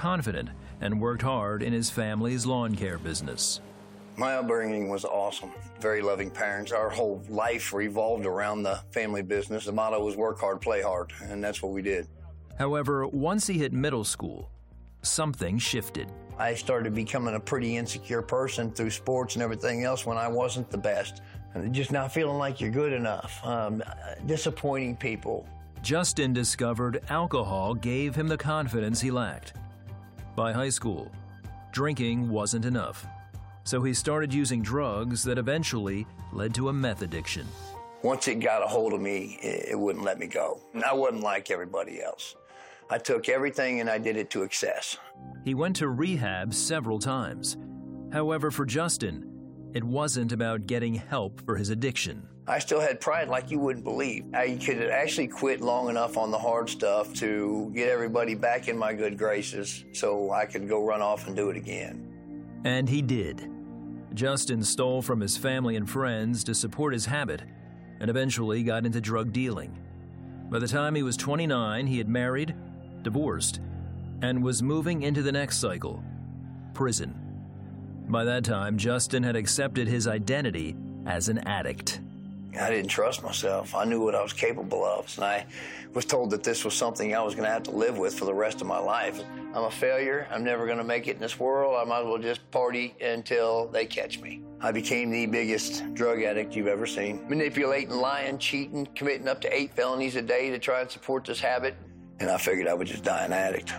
confident, and worked hard in his family's lawn care business. My upbringing was awesome. Very loving parents. Our whole life revolved around the family business. The motto was work hard, play hard, and that's what we did. However, once he hit middle school, something shifted. I started becoming a pretty insecure person through sports and everything else when I wasn't the best. And just not feeling like you're good enough. Disappointing people. Justin discovered alcohol gave him the confidence he lacked. By high school, drinking wasn't enough. So he started using drugs that eventually led to a meth addiction. Once it got a hold of me, it wouldn't let me go. And I wasn't like everybody else. I took everything and I did it to excess. He went to rehab several times. However, for Justin, it wasn't about getting help for his addiction. I still had pride like you wouldn't believe. I could actually quit long enough on the hard stuff to get everybody back in my good graces so I could go run off and do it again. And he did. Justin stole from his family and friends to support his habit and eventually got into drug dealing. By the time he was 29, he had married, divorced, and was moving into the next cycle, prison. By that time, Justin had accepted his identity as an addict. I didn't trust myself. I knew what I was capable of, and I was told that this was something I was going to have to live with for the rest of my life. I'm a failure. I'm never going to make it in this world. I might as well just party until they catch me. I became the biggest drug addict you've ever seen. Manipulating, lying, cheating, committing up to 8 felonies a day to try and support this habit, and I figured I would just die an addict.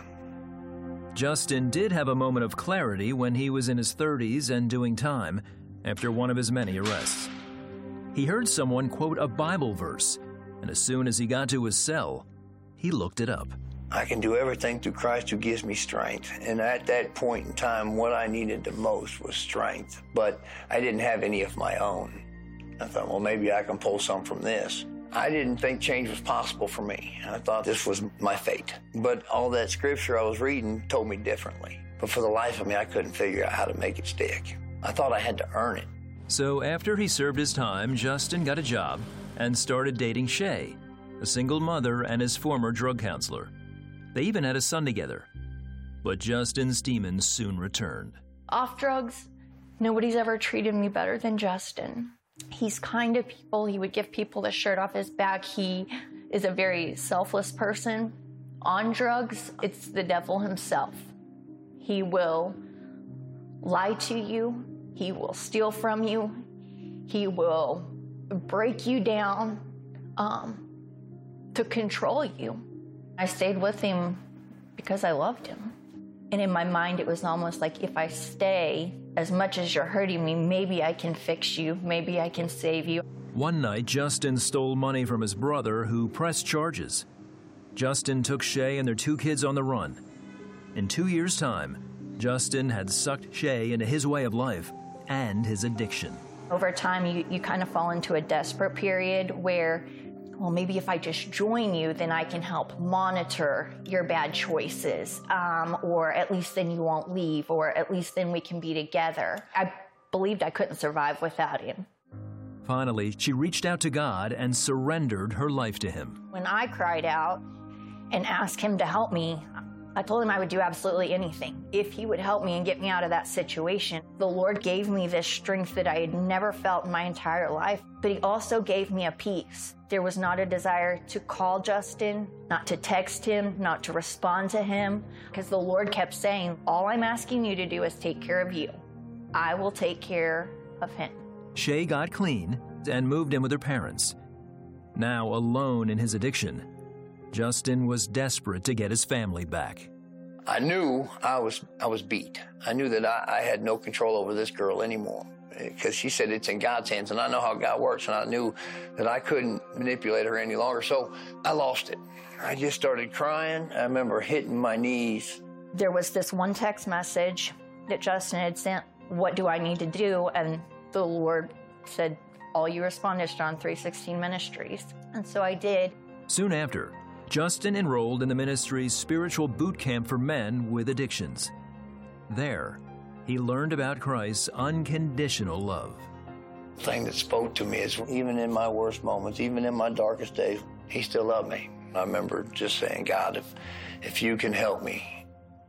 Justin did have a moment of clarity when he was in his 30s and doing time after one of his many arrests. He heard someone quote a Bible verse, and as soon as he got to his cell, he looked it up. I can do everything through Christ who gives me strength. And at that point in time, what I needed the most was strength. But I didn't have any of my own. I thought, well, maybe I can pull some from this. I didn't think change was possible for me. I thought this was my fate. But all that scripture I was reading told me differently. But for the life of me, I couldn't figure out how to make it stick. I thought I had to earn it. So after he served his time, Justin got a job and started dating Shay, a single mother and his former drug counselor. They even had a son together. But Justin's demons soon returned. Off drugs, nobody's ever treated me better than Justin. He's kind to people. He would give people the shirt off his back. He is a very selfless person. On drugs, it's the devil himself. He will lie to you. He will steal from you. He will break you down to control you. I stayed with him because I loved him. And in my mind, it was almost like if I stay, as much as you're hurting me, maybe I can fix you. Maybe I can save you. One night, Justin stole money from his brother, who pressed charges. Justin took Shay and their 2 kids on the run. In 2 years' time, Justin had sucked Shay into his way of life and his addiction. Over time, you kind of fall into a desperate period where, well, maybe if I just join you, then I can help monitor your bad choices, or at least then you won't leave, or at least then we can be together. I believed I couldn't survive without him. Finally, she reached out to God and surrendered her life to him. When I cried out and asked him to help me, I told him I would do absolutely anything if he would help me and get me out of that situation. The Lord gave me this strength that I had never felt in my entire life, but he also gave me a peace. There was not a desire to call Justin, not to text him, not to respond to him, because the Lord kept saying, all I'm asking you to do is take care of you. I will take care of him. Shay got clean and moved in with her parents. Now alone in his addiction, Justin was desperate to get his family back. I knew I was beat. I knew that I had no control over this girl anymore because she said it's in God's hands, and I know how God works, and I knew that I couldn't manipulate her any longer, so I lost it. I just started crying. I remember hitting my knees. There was this one text message that Justin had sent, what do I need to do? And the Lord said, all you respond is John 3:16 Ministries. And so I did. Soon after, Justin enrolled in the ministry's spiritual boot camp for men with addictions. There, he learned about Christ's unconditional love. The thing that spoke to me is even in my worst moments, even in my darkest days, he still loved me. I remember just saying, God, if you can help me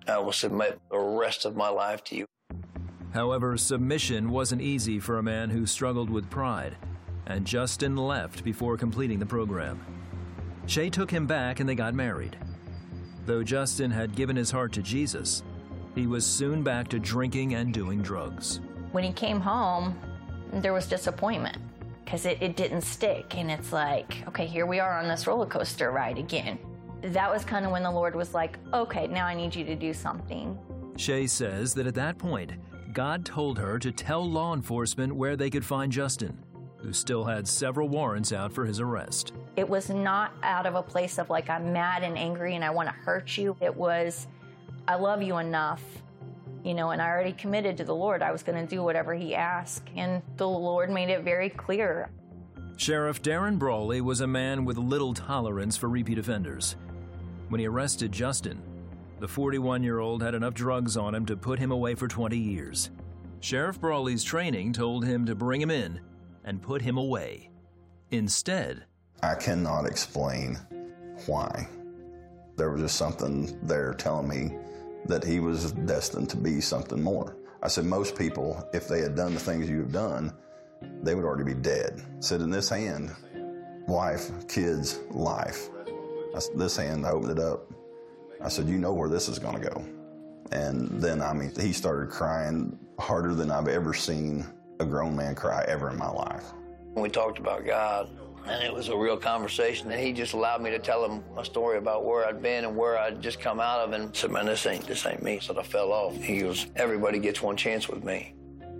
I will submit the rest of my life to you. However, submission wasn't easy for a man who struggled with pride, and Justin left before completing the program. Shay took him back and they got married. Though Justin had given his heart to Jesus, he was soon back to drinking and doing drugs. When he came home, there was disappointment because it didn't stick. And it's like, okay, here we are on this roller coaster ride again. That was kind of when the Lord was like, okay, now I need you to do something. Shay says that at that point, God told her to tell law enforcement where they could find Justin, who still had several warrants out for his arrest. It was not out of a place of like, I'm mad and angry and I want to hurt you. It was, I love you enough, and I already committed to the Lord. I was going to do whatever he asked, and the Lord made it very clear. Sheriff Darren Brawley was a man with little tolerance for repeat offenders. When he arrested Justin, the 41-year-old had enough drugs on him to put him away for 20 years. Sheriff Brawley's training told him to bring him in and put him away. Instead, I cannot explain why. There was just something there telling me that he was destined to be something more. I said, most people, if they had done the things you've done, they would already be dead. I said, in this hand, wife, kids, life. This hand, I opened it up. I said, you know where this is going to go. And then, he started crying harder than I've ever seen a grown man cry ever in my life. We talked about God, and it was a real conversation, and he just allowed me to tell him a story about where I'd been and where I'd just come out of, and said, man, this ain't me. So I fell off. He goes, everybody gets one chance with me.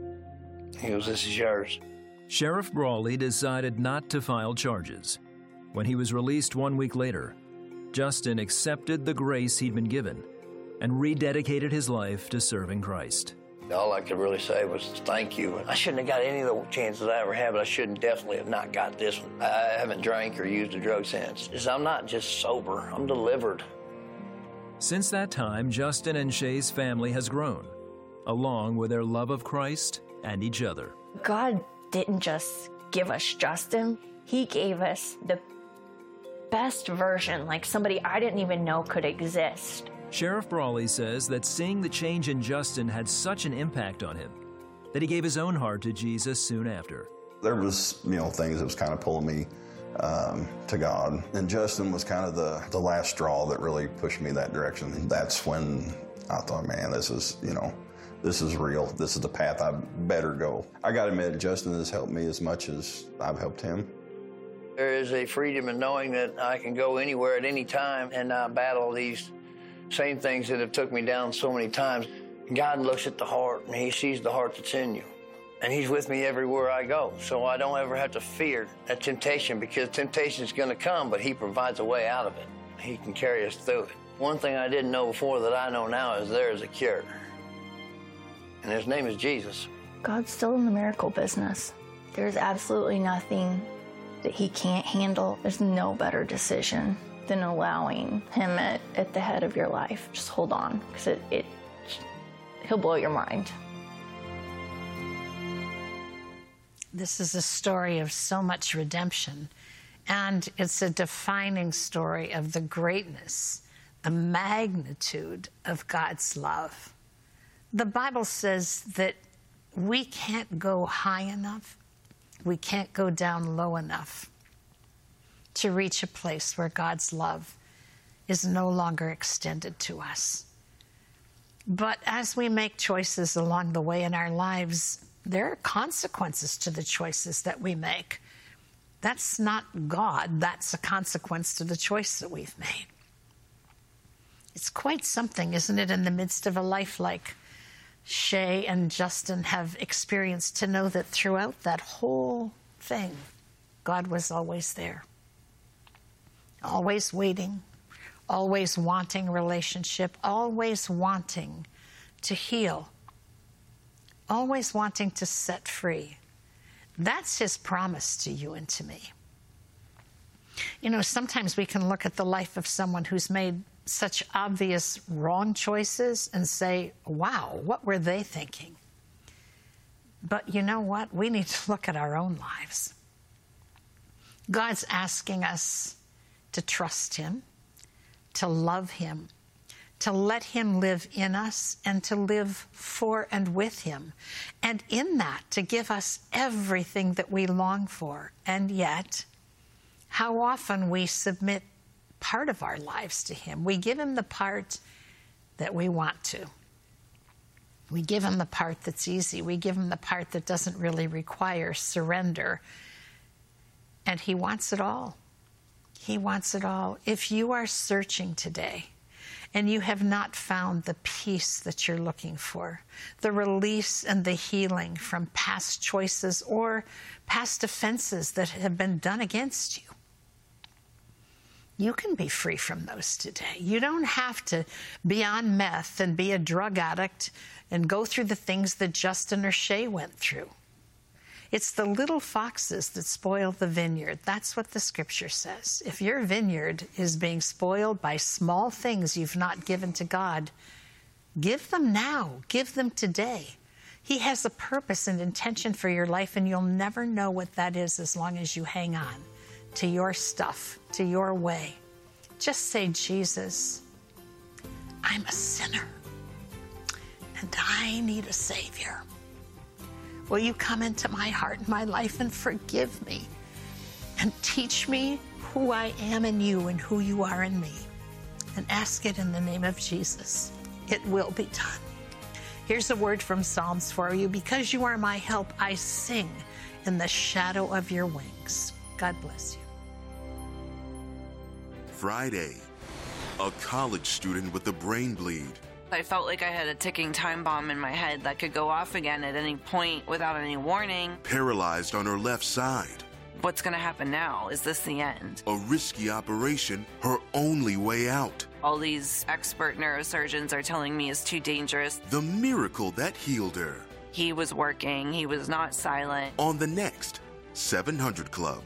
He goes, this is yours. Sheriff Brawley decided not to file charges. When he was released 1 week later, Justin accepted the grace he'd been given and rededicated his life to serving Christ. All I could really say was thank you. I shouldn't have got any of the chances I ever had, but I shouldn't definitely have not got this one. I haven't drank or used a drug since. I'm not just sober, I'm delivered. Since that time, Justin and Shay's family has grown, along with their love of Christ and each other. God didn't just give us Justin, he gave us the best version, like somebody I didn't even know could exist. Sheriff Brawley says that seeing the change in Justin had such an impact on him that he gave his own heart to Jesus soon after. There was, things that was kind of pulling me to God. And Justin was kind of the last straw that really pushed me that direction. And that's when I thought, man, this is real. This is the path I better go. I got to admit, Justin has helped me as much as I've helped him. There is a freedom in knowing that I can go anywhere at any time and battle these same things that have took me down so many times. God looks at the heart, and he sees the heart that's in you. And he's with me everywhere I go. So I don't ever have to fear that temptation, because temptation is going to come, but he provides a way out of it. He can carry us through it. One thing I didn't know before that I know now is there is a cure. And his name is Jesus. God's still in the miracle business. There's absolutely nothing that he can't handle. There's no better decision than allowing him at the head of your life. Just hold on, because he'll blow your mind. This is a story of so much redemption, and it's a defining story of the greatness, the magnitude of God's love. The Bible says that we can't go high enough, we can't go down low enough to reach a place where God's love is no longer extended to us. But as we make choices along the way in our lives, there are consequences to the choices that we make. That's not God, that's a consequence to the choice that we've made. It's quite something, isn't it, in the midst of a life like Shay and Justin have experienced, to know that throughout that whole thing, God was always there. Always waiting, always wanting relationship, always wanting to heal, always wanting to set free. That's his promise to you and to me. Sometimes we can look at the life of someone who's made such obvious wrong choices and say, wow, what were they thinking? But you know what? We need to look at our own lives. God's asking us to trust him, to love him, to let him live in us and to live for and with him. And in that, to give us everything that we long for. And yet, how often we submit part of our lives to him. We give him the part that we want to. We give him the part that's easy. We give him the part that doesn't really require surrender. And he wants it all. He wants it all. If you are searching today and you have not found the peace that you're looking for, the release and the healing from past choices or past offenses that have been done against you, you can be free from those today. You don't have to be on meth and be a drug addict and go through the things that Justin or Shay went through. It's the little foxes that spoil the vineyard. That's what the scripture says. If your vineyard is being spoiled by small things you've not given to God, give them now. Give them today. He has a purpose and intention for your life, and you'll never know what that is as long as you hang on to your stuff, to your way. Just say, Jesus, I'm a sinner, and I need a Savior. Will you come into my heart and my life and forgive me and teach me who I am in you and who you are in me? And ask it in the name of Jesus. It will be done. Here's a word from Psalms for you. Because you are my help, I sing in the shadow of your wings. God bless you. Friday, a college student with a brain bleed. I felt like I had a ticking time bomb in my head that could go off again at any point without any warning. Paralyzed on her left side. What's going to happen now? Is this the end? A risky operation, her only way out. All these expert neurosurgeons are telling me it's too dangerous. The miracle that healed her. He was working. He was not silent. On the next 700 Club.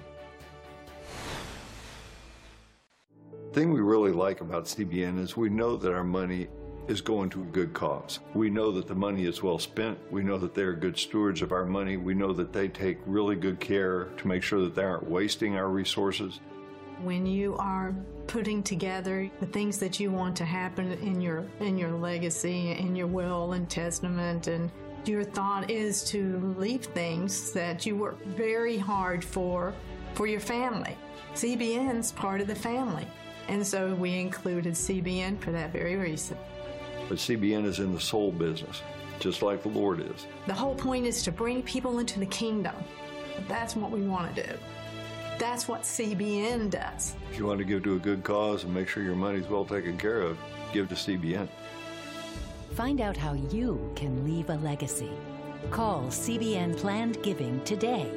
The thing we really like about CBN is we know that our money is going to a good cause. We know that the money is well spent. We know that they're good stewards of our money. We know that they take really good care to make sure that they aren't wasting our resources. When you are putting together the things that you want to happen in your legacy, in your will and testament, and your thought is to leave things that you work very hard for your family. CBN's part of the family. And so we included CBN for that very reason. But CBN is in the soul business, just like the Lord is. The whole point is to bring people into the kingdom. That's what we want to do. That's what CBN does. If you want to give to a good cause and make sure your money's well taken care of, give to CBN. Find out how you can leave a legacy. Call CBN Planned Giving today.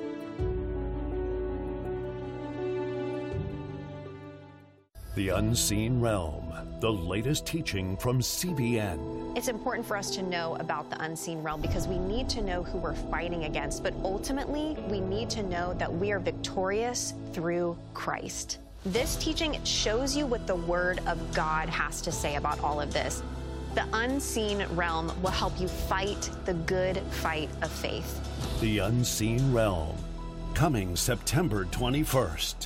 The Unseen Realm, the latest teaching from CBN. It's important for us to know about the unseen realm because we need to know who we're fighting against, but ultimately we need to know that we are victorious through Christ. This teaching shows you what the Word of God has to say about all of this. The unseen realm will help you fight the good fight of faith. The Unseen Realm, coming September 21st.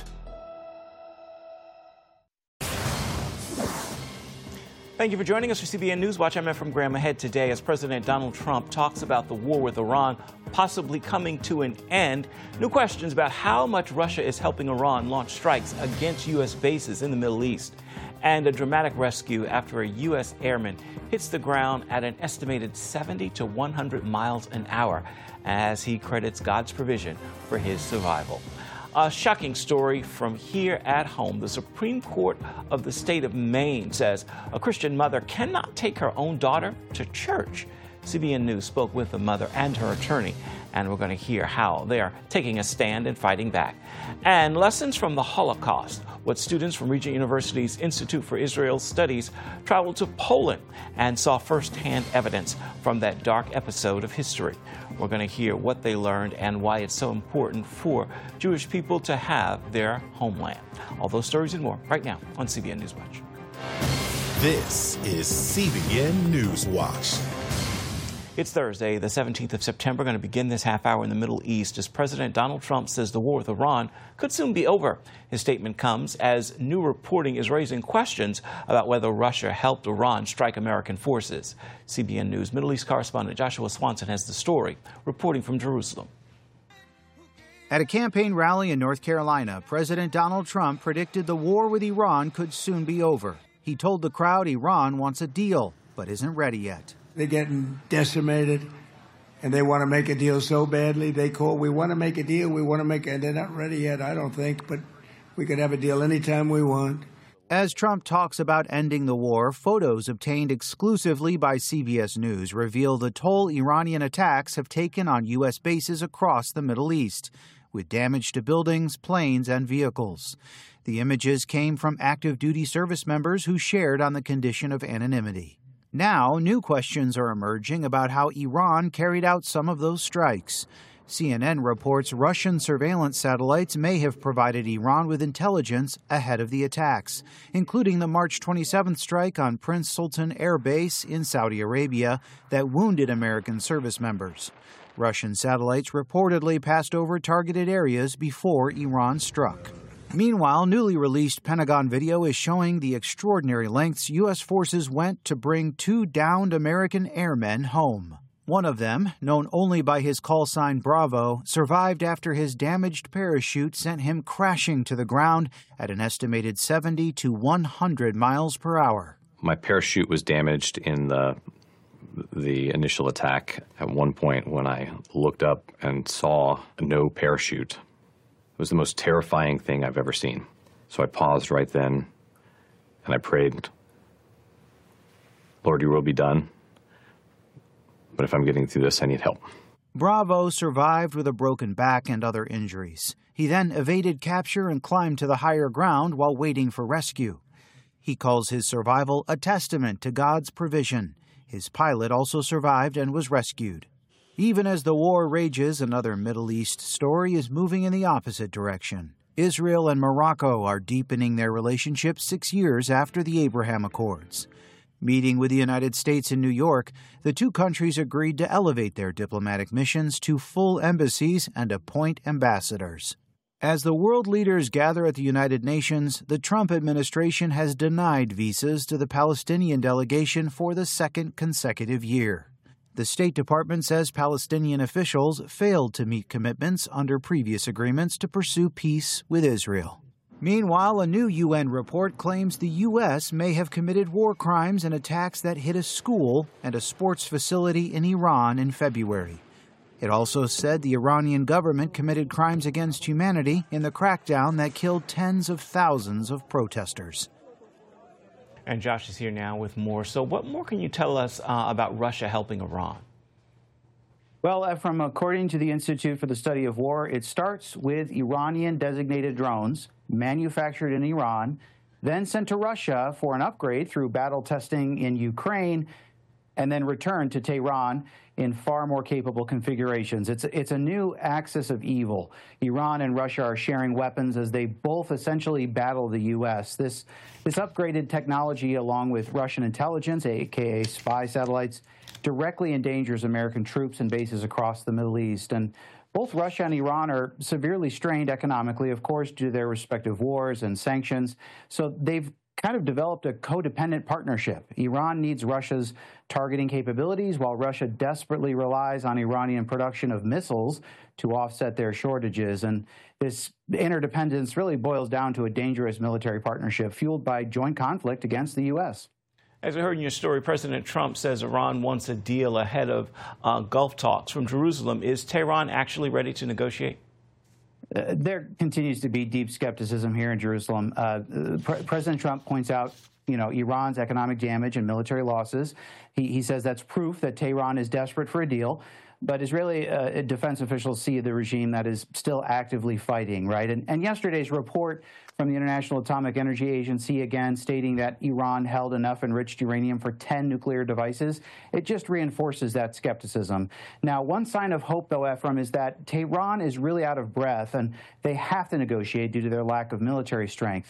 Thank you for joining us for CBN Newswatch. I'm Efrem Graham. Ahead today as President Donald Trump talks about the war with Iran possibly coming to an end. New questions about how much Russia is helping Iran launch strikes against U.S. bases in the Middle East. And a dramatic rescue after a U.S. airman hits the ground at an estimated 70 to 100 miles an hour as he credits God's provision for his survival. A shocking story from here at home. The Supreme Court of the state of Maine says a Christian mother cannot take her own daughter to church. CBN News spoke with the mother and her attorney, and we're going to hear how they are taking a stand and fighting back. And lessons from the Holocaust, what students from Regent University's Institute for Israel Studies traveled to Poland and saw firsthand evidence from that dark episode of history. We're going to hear what they learned and why it's so important for Jewish people to have their homeland. All those stories and more right now on CBN Newswatch. This is CBN Newswatch. It's Thursday, the 17th of September, going to begin this half hour in the Middle East as President Donald Trump says the war with Iran could soon be over. His statement comes as new reporting is raising questions about whether Russia helped Iran strike American forces. CBN News Middle East correspondent Joshua Swanson has the story, reporting from Jerusalem. At a campaign rally in North Carolina, President Donald Trump predicted the war with Iran could soon be over. He told the crowd Iran wants a deal, but isn't ready yet. They're getting decimated, and they want to make a deal so badly. We want to make a deal, and they're not ready yet, I don't think, but we could have a deal anytime we want. As Trump talks about ending the war, photos obtained exclusively by CBS News reveal the toll Iranian attacks have taken on U.S. bases across the Middle East, with damage to buildings, planes, and vehicles. The images came from active duty service members who shared on the condition of anonymity. Now, new questions are emerging about how Iran carried out some of those strikes. CNN reports Russian surveillance satellites may have provided Iran with intelligence ahead of the attacks, including the March 27th strike on Prince Sultan Air Base in Saudi Arabia that wounded American service members. Russian satellites reportedly passed over targeted areas before Iran struck. Meanwhile, newly released Pentagon video is showing the extraordinary lengths U.S. forces went to bring two downed American airmen home. One of them, known only by his call sign Bravo, survived after his damaged parachute sent him crashing to the ground at an estimated 70 to 100 miles per hour. My parachute was damaged in the initial attack. At one point, when I looked up and saw no parachute, it was the most terrifying thing I've ever seen. So I paused right then, and I prayed, Lord, your will be done. But if I'm getting through this, I need help. Bravo survived with a broken back and other injuries. He then evaded capture and climbed to the higher ground while waiting for rescue. He calls his survival a testament to God's provision. His pilot also survived and was rescued. Even as the war rages, another Middle East story is moving in the opposite direction. Israel and Morocco are deepening their relationship 6 years after the Abraham Accords. Meeting with the United States in New York, the two countries agreed to elevate their diplomatic missions to full embassies and appoint ambassadors. As the world leaders gather at the United Nations, the Trump administration has denied visas to the Palestinian delegation for the second consecutive year. The State Department says Palestinian officials failed to meet commitments under previous agreements to pursue peace with Israel. Meanwhile, a new UN report claims the U.S. may have committed war crimes and attacks that hit a school and a sports facility in Iran in February. It also said the Iranian government committed crimes against humanity in the crackdown that killed tens of thousands of protesters. And Josh is here now with more. So what more can you tell us about Russia helping Iran? Well, according to the Institute for the Study of War, it starts with Iranian-designated drones manufactured in Iran, then sent to Russia for an upgrade through battle testing in Ukraine, and then returned to Tehran in far more capable configurations. It's a new axis of evil. Iran and Russia are sharing weapons as they both essentially battle the U.S. This upgraded technology, along with Russian intelligence, aka spy satellites, directly endangers American troops and bases across the Middle East. And both Russia and Iran are severely strained economically, of course, due to their respective wars and sanctions. So they've kind of developed a codependent partnership. Iran needs Russia's targeting capabilities, while Russia desperately relies on Iranian production of missiles to offset their shortages. And this interdependence really boils down to a dangerous military partnership fueled by joint conflict against the U.S. As we heard in your story, President Trump says Iran wants a deal ahead of Gulf talks. From Jerusalem, is Tehran actually ready to negotiate? There continues to be deep skepticism here in Jerusalem. President Trump points out, Iran's economic damage and military losses. He says that's proof that Tehran is desperate for a deal. But Israeli defense officials see the regime that is still actively fighting, right? And yesterday's report from the International Atomic Energy Agency, again, stating that Iran held enough enriched uranium for 10 nuclear devices, it just reinforces that skepticism. Now, one sign of hope, though, Ephraim, is that Tehran is really out of breath, and they have to negotiate due to their lack of military strength.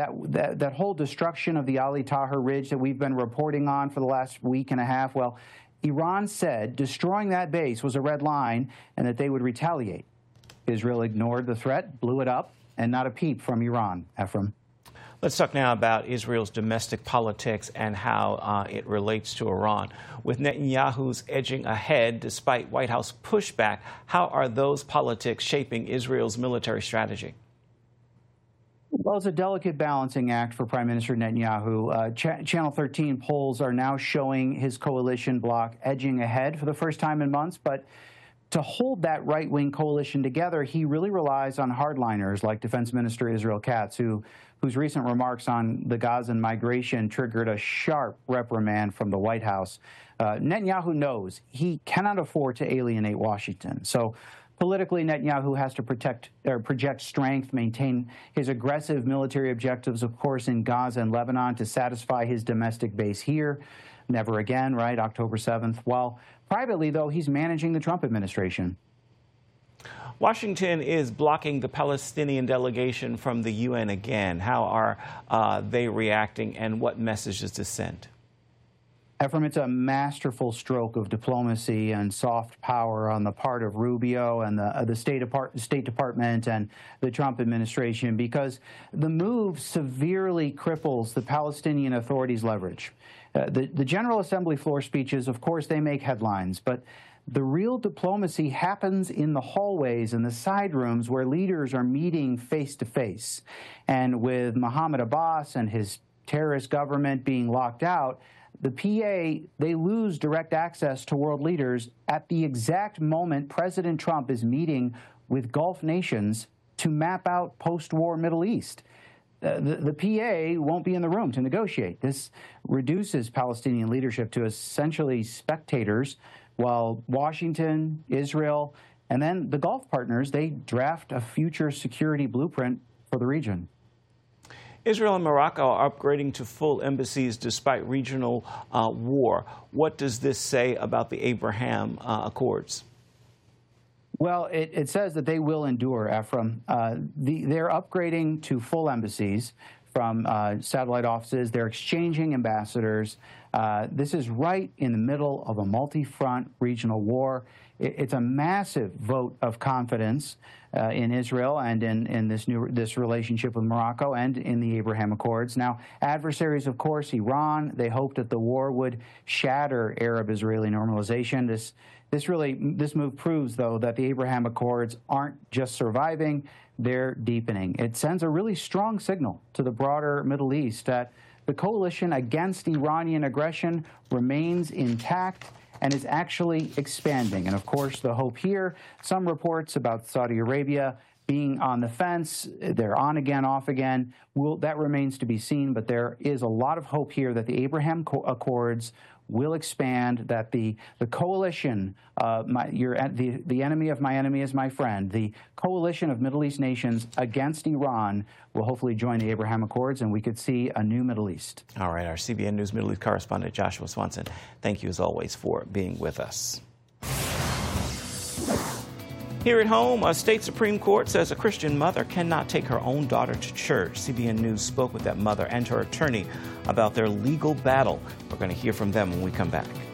That whole destruction of the Ali Tahrir Ridge that we've been reporting on for the last week and a half, well, Iran said destroying that base was a red line and that they would retaliate. Israel ignored the threat, blew it up, and not a peep from Iran. Ephraim. Let's talk now about Israel's domestic politics and how it relates to Iran. With Netanyahu's edging ahead despite White House pushback, how are those politics shaping Israel's military strategy? Well, it's a delicate balancing act for Prime Minister Netanyahu. Channel 13 polls are now showing his coalition bloc edging ahead for the first time in months, but to hold that right-wing coalition together, he really relies on hardliners like Defense Minister Israel Katz, whose recent remarks on the Gazan migration triggered a sharp reprimand from the White House. Netanyahu knows he cannot afford to alienate Washington. So politically, Netanyahu has to project strength, maintain his aggressive military objectives, of course, in Gaza and Lebanon to satisfy his domestic base here. Never again, right? October 7th. While privately, though, he's managing the Trump administration. Washington is blocking the Palestinian delegation from the UN again. How are they reacting, and what message does this send? Ephraim, it's a masterful stroke of diplomacy and soft power on the part of Rubio and the State Department and the Trump administration, because the move severely cripples the Palestinian Authority's leverage. The General Assembly floor speeches, of course, they make headlines, but the real diplomacy happens in the hallways and the side rooms where leaders are meeting face to face. And with Mahmoud Abbas and his terrorist government being locked out, the PA, they lose direct access to world leaders at the exact moment President Trump is meeting with Gulf nations to map out post-war Middle East. The PA won't be in the room to negotiate. This reduces Palestinian leadership to essentially spectators, while Washington, Israel, and then the Gulf partners, they draft a future security blueprint for the region. Israel and Morocco are upgrading to full embassies despite regional war. What does this say about the Abraham Accords? Well, it says that they will endure, Ephraim. They're upgrading to full embassies from satellite offices. They're exchanging ambassadors. This is right in the middle of a multi-front regional war. It's a massive vote of confidence in Israel and in this relationship with Morocco and in the Abraham Accords. Now, adversaries, of course, Iran, they hoped that the war would shatter Arab-Israeli normalization. This move proves, though, that the Abraham Accords aren't just surviving, they're deepening. It sends a really strong signal to the broader Middle East that the coalition against Iranian aggression remains intact and is actually expanding. And of course, the hope here, some reports about Saudi Arabia being on the fence, they're on again, off again. That remains to be seen, but there is a lot of hope here that the Abraham Accords will expand, that the coalition, the enemy of my enemy is my friend, the coalition of Middle East nations against Iran will hopefully join the Abraham Accords, and we could see a new Middle East. All right, our CBN News Middle East correspondent Joshua Swanson, thank you as always for being with us. Here at home, a state Supreme Court says a Christian mother cannot take her own daughter to church. CBN News spoke with that mother and her attorney about their legal battle. We're going to hear from them when we come back.